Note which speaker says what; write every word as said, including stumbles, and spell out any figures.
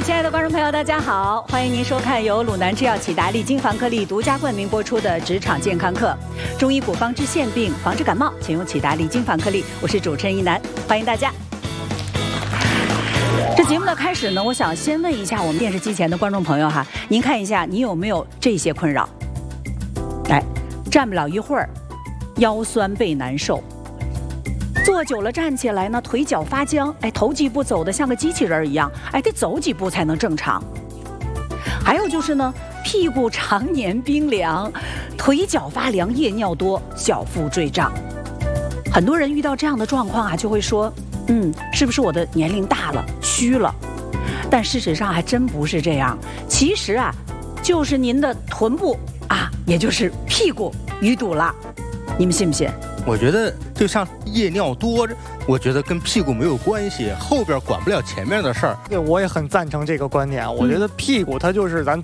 Speaker 1: 亲爱的观众朋友，大家好，欢迎您收看由鲁南制药启达利金防颗粒独家冠名播出的职场健康课，中医古方治腺病，防治感冒，请用启达利金防颗粒。我是主持人一楠，欢迎大家。这节目的开始呢，我想先问一下我们电视机前的观众朋友哈，您看一下，你有没有这些困扰？来，站不了一会儿，腰酸背难受。坐久了站起来呢，腿脚发僵，哎，头几步走得像个机器人一样，哎，得走几步才能正常。还有就是呢，屁股常年冰凉，腿脚发凉，夜尿多，小腹坠胀。很多人遇到这样的状况啊，就会说，嗯，是不是我的年龄大了，虚了？但事实上还真不是这样，其实啊，就是您的臀部啊，也就是屁股淤堵了，你们信不信？
Speaker 2: 我觉得就像夜尿多，我觉得跟屁股没有关系，后边管不了前面的事儿。
Speaker 3: 对，我也很赞成这个观点。我觉得屁股它就是咱